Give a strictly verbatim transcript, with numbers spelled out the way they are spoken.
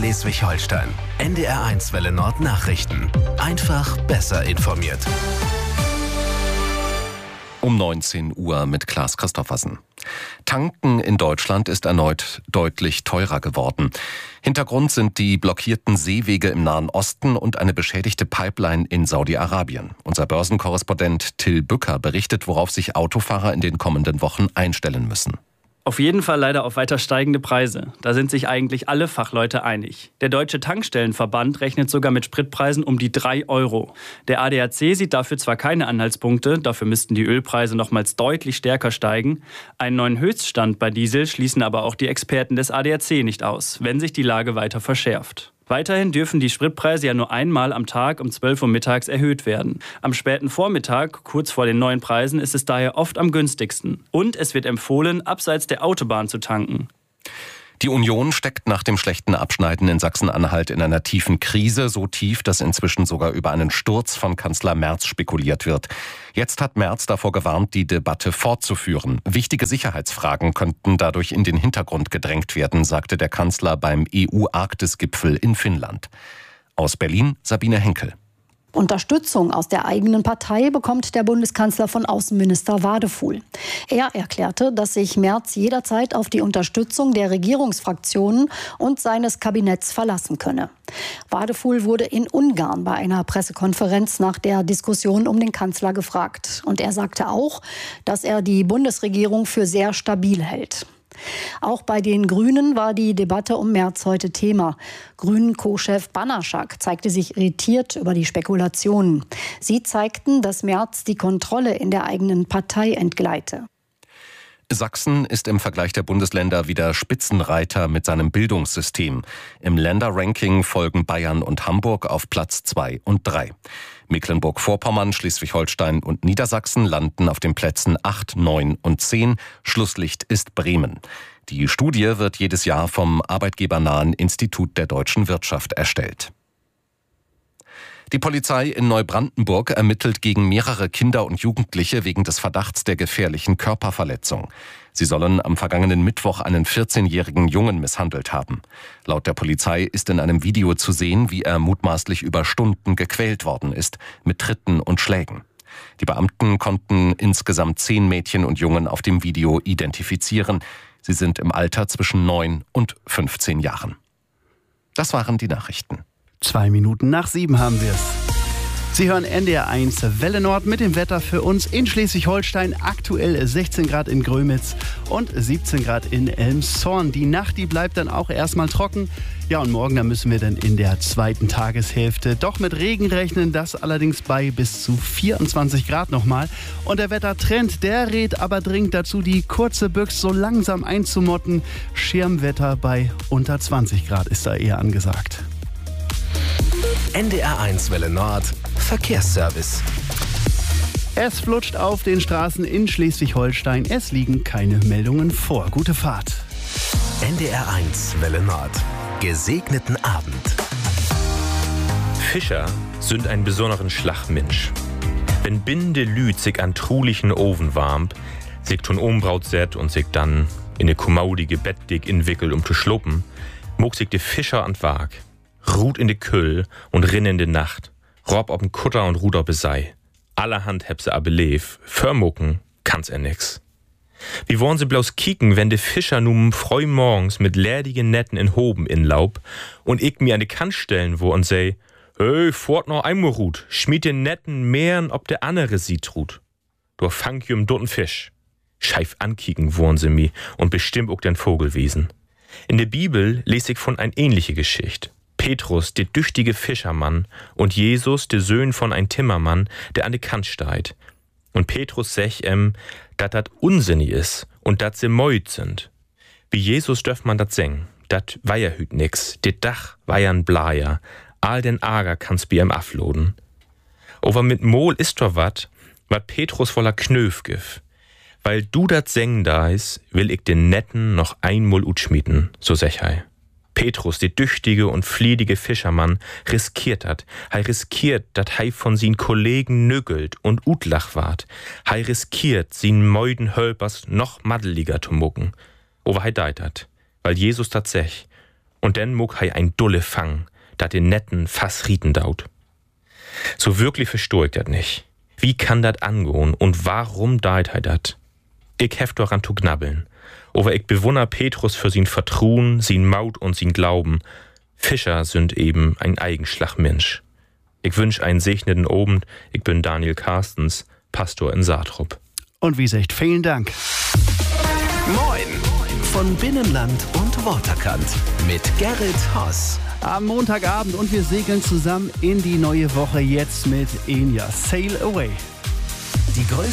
Schleswig-Holstein. N D R eins Welle Nord Nachrichten. Einfach besser informiert. Um neunzehn Uhr mit Klaas Christoffersen. Tanken in Deutschland ist erneut deutlich teurer geworden. Hintergrund sind die blockierten Seewege im Nahen Osten und eine beschädigte Pipeline in Saudi-Arabien. Unser Börsenkorrespondent Till Bücker berichtet, worauf sich Autofahrer in den kommenden Wochen einstellen müssen. Auf jeden Fall leider auf weiter steigende Preise. Da sind sich eigentlich alle Fachleute einig. Der Deutsche Tankstellenverband rechnet sogar mit Spritpreisen um die drei Euro. Der A D A C sieht dafür zwar keine Anhaltspunkte, dafür müssten die Ölpreise nochmals deutlich stärker steigen. Einen neuen Höchststand bei Diesel schließen aber auch die Experten des A D A C nicht aus, wenn sich die Lage weiter verschärft. Weiterhin dürfen die Spritpreise ja nur einmal am Tag um zwölf Uhr mittags erhöht werden. Am späten Vormittag, kurz vor den neuen Preisen, ist es daher oft am günstigsten. Und es wird empfohlen, abseits der Autobahn zu tanken. Die Union steckt nach dem schlechten Abschneiden in Sachsen-Anhalt in einer tiefen Krise, so tief, dass inzwischen sogar über einen Sturz von Kanzler Merz spekuliert wird. Jetzt hat Merz davor gewarnt, die Debatte fortzuführen. Wichtige Sicherheitsfragen könnten dadurch in den Hintergrund gedrängt werden, sagte der Kanzler beim E U-Arktis-Gipfel in Finnland. Aus Berlin Sabine Henkel. Unterstützung aus der eigenen Partei bekommt der Bundeskanzler von Außenminister Wadefuhl. Er erklärte, dass sich Merz jederzeit auf die Unterstützung der Regierungsfraktionen und seines Kabinetts verlassen könne. Wadefuhl wurde in Ungarn bei einer Pressekonferenz nach der Diskussion um den Kanzler gefragt. Und er sagte auch, dass er die Bundesregierung für sehr stabil hält. Auch bei den Grünen war die Debatte um Merz heute Thema. Grünen-Co-Chef Banaschak zeigte sich irritiert über die Spekulationen. Sie zeigten, dass Merz die Kontrolle in der eigenen Partei entgleite. Sachsen ist im Vergleich der Bundesländer wieder Spitzenreiter mit seinem Bildungssystem. Im Länderranking folgen Bayern und Hamburg auf Platz zwei und drei. Mecklenburg-Vorpommern, Schleswig-Holstein und Niedersachsen landen auf den Plätzen acht, neun und zehn. Schlusslicht ist Bremen. Die Studie wird jedes Jahr vom arbeitgebernahen Institut der deutschen Wirtschaft erstellt. Die Polizei in Neubrandenburg ermittelt gegen mehrere Kinder und Jugendliche wegen des Verdachts der gefährlichen Körperverletzung. Sie sollen am vergangenen Mittwoch einen vierzehnjährigen Jungen misshandelt haben. Laut der Polizei ist in einem Video zu sehen, wie er mutmaßlich über Stunden gequält worden ist, mit Tritten und Schlägen. Die Beamten konnten insgesamt zehn Mädchen und Jungen auf dem Video identifizieren. Sie sind im Alter zwischen neun und fünfzehn Jahren. Das waren die Nachrichten. Zwei Minuten nach sieben haben wir es. Sie hören N D R eins Welle Nord mit dem Wetter für uns in Schleswig-Holstein. Aktuell sechzehn Grad in Grömitz und siebzehn Grad in Elmshorn. Die Nacht, die bleibt dann auch erstmal trocken. Ja, und morgen, da müssen wir dann in der zweiten Tageshälfte doch mit Regen rechnen. Das allerdings bei bis zu vierundzwanzig Grad nochmal. Und der Wettertrend, der rät aber dringend dazu, die kurze Büchse so langsam einzumotten. Schirmwetter bei unter zwanzig Grad ist da eher angesagt. N D R eins Welle Nord Verkehrsservice. Es flutscht auf den Straßen in Schleswig-Holstein. Es liegen keine Meldungen vor. Gute Fahrt. N D R eins Welle Nord. Gesegneten Abend. Fischer sind ein besonderen Schlagmensch. Wenn Binde Lüd sich an trulichen Ofen warmt, sich tun umbraut set und sich dann in ne kumaudige Bettdick inwickelt, um zu schluppen, mog sich de Fischer an Wag. Ruht in de Küll und rinn in de Nacht. Rob ob'n Kutter und Ruder besei. Allerhand heb se a beleef. Förmucken kann's er nix. Wie wollen sie bloß kicken, wenn de Fischer nun freu morgens mit lärdigen Netten in Hoben inlaub und ich mir an de Kant stellen wo und sei, hey, fort noch einmal Rut, schmied den Netten mehren, ob der andere sie trut. Du fang jüm dotten Fisch. Scheif ankicken wollen sie mi und bestimmt auch den Vogelwesen. In der Bibel lese ich von ein ähnliche Geschichte. Petrus, der düchtige Fischermann, und Jesus, der Söhn von ein Timmermann, der an de Kant steit. Und Petrus sech em, dat dat unsinnig is und dat se meut sind. Wie Jesus dürft man dat seng, dat weier hüt nix, det Dach weiern Blaja, all den Ager kannst bi em afloden. Aber mit Mol ist doch wat, wat Petrus voller Knöf gif. Weil du dat seng da is, will ich den Netten noch einmal utschmieden, so sech hei. Petrus, der düchtige und fliedige Fischermann, riskiert hat. Hei riskiert, dat hei von sin Kollegen nögelt und utlach ward. Hei riskiert, sin meuden Hölpers noch maddeliger zu mucken. Aber hei deit hat, weil Jesus dat sech. Und dann muck hei ein Dulle Fang, dat den netten Fass rieten daut. So wirklich versteh ich dat nicht. Wie kann dat angehen und warum deit hei dat? Ich hef doch an zu knabbeln. Aber ich bewunner Petrus für sein Vertrauen, sein Maut und sein Glauben. Fischer sind eben ein Eigenschlagmensch. Ich wünsch einen segneten Abend. Ich bin Daniel Carstens, Pastor in Saatrup. Und wie gesagt, vielen Dank. Moin von Binnenland und Waterkant mit Gerrit Haas. Am Montagabend und wir segeln zusammen in die neue Woche jetzt mit Enya. Sail Away. Die größte